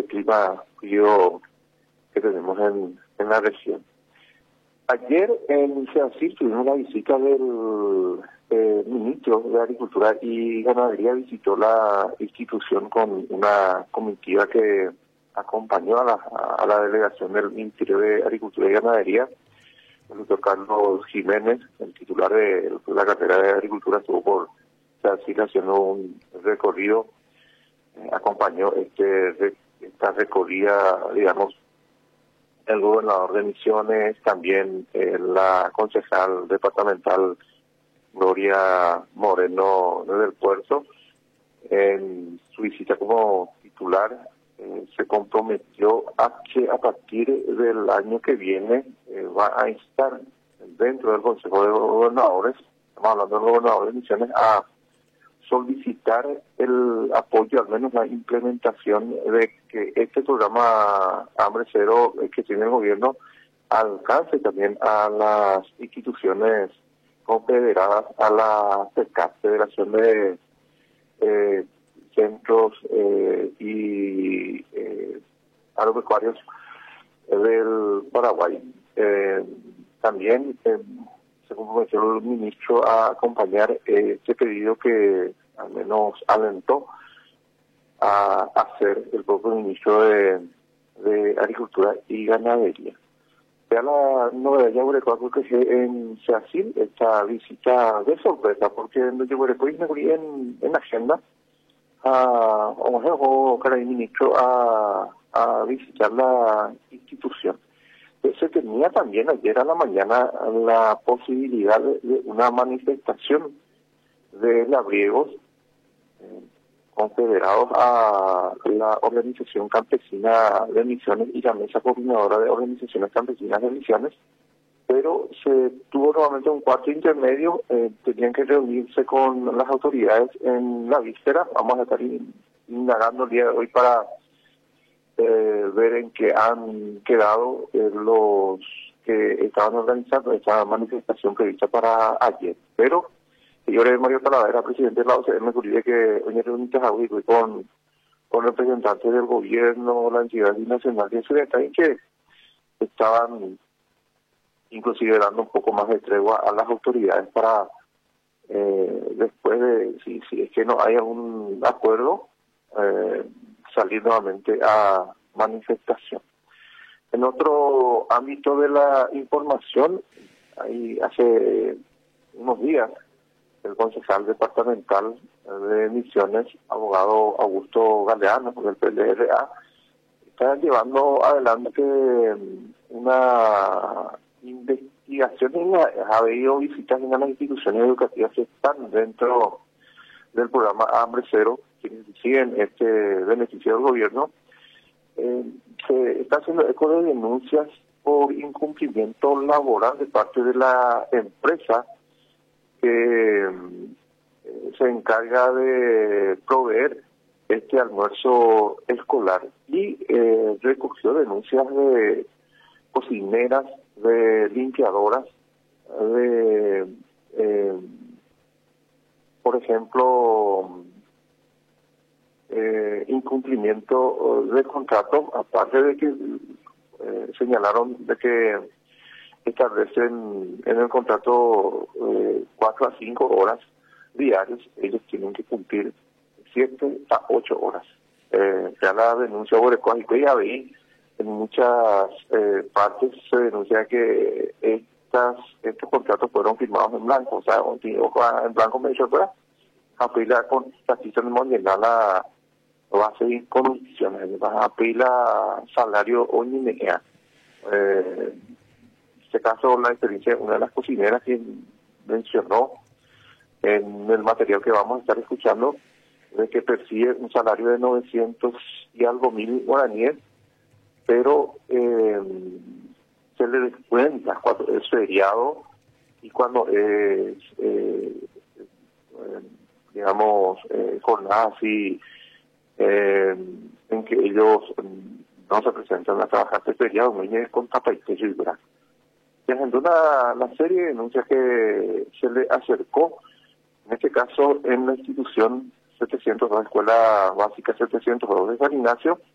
clima frío que tenemos en la región. Ayer en Seacil tuvimos la visita del ministro de Agricultura y Ganadería. Visitó la institución con una comitiva que acompañó a la delegación del Ministerio de Agricultura y Ganadería. El doctor Carlos Jiménez, el titular de la cartera de Agricultura, estuvo por Seacil haciendo un recorrido, acompañó esta recorrida, digamos, el gobernador de Misiones, también la concejal departamental Gloria Moreno del Puerto. En su visita como titular se comprometió a que a partir del año que viene va a estar dentro del Consejo de Gobernadores, estamos hablando del gobernador de Misiones, a solicitar el apoyo, al menos la implementación de que este programa Hambre Cero que tiene el gobierno alcance también a las instituciones confederadas, a la FECAP, Federación de Centros y Agropecuarios del Paraguay. También se comprometió el ministro a acompañar este pedido que al menos alentó a hacer el propio ministro de Agricultura y Ganadería. Ya la novedad de Yaguarecoa que en Seacil, esta visita de sorpresa, porque en Yaguarecoa me en agenda o el ministro a visitar la institución. Se tenía también ayer a la mañana la posibilidad de una manifestación de labriegos confederados a la Organización Campesina de Misiones y la Mesa Coordinadora de Organizaciones Campesinas de Misiones, pero se tuvo nuevamente un cuarto intermedio. Tenían que reunirse con las autoridades en la víspera. Vamos a estar indagando el día de hoy para ver en qué han quedado los que estaban organizando esta manifestación prevista para ayer. Pero señor Mario Talavera, presidente de la OCM, Curibe, que hoy reunimos con representantes del gobierno, la entidad nacional y el que estaban inclusive dando un poco más de tregua a las autoridades para después de, si es que no hay algún acuerdo, salir nuevamente a manifestación. En otro ámbito de la información, ahí hace unos días, el concejal departamental de Misiones, abogado Augusto Galeano, del PLRA, está llevando adelante una investigación. Ha habido visitas en las instituciones educativas que están dentro del programa Hambre Cero, quienes reciben este beneficio del gobierno. Se está haciendo eco de denuncias por incumplimiento laboral de parte de la empresa que se encarga de proveer este almuerzo escolar, y recogió denuncias de cocineras, de limpiadoras, de por ejemplo incumplimiento de contrato, aparte de que señalaron de que establecen en el contrato 4 a 5 horas diarias. Ellos tienen que cumplir 7 a 8 horas. Ya la denuncia y ya vi en muchas partes se denuncia que estos contratos fueron firmados en blanco, o sea, en blanco me dicho, pues, apelar con Constitución Mundial va a seguir con condiciones, va a apelar salario o NINEA. En este caso, la experiencia de una de las cocineras que mencionó en el material que vamos a estar escuchando, de que percibe un salario de 900 y algo mil guaraníes, pero se le descuenta cuando es feriado y cuando es, digamos, jornadas así en que ellos no se presentan a trabajar de feriado, no hay con tapa y techo y brazo. Presentó la serie de denuncias que se le acercó, en este caso en la institución 702, Escuela Básica 702 de San Ignacio,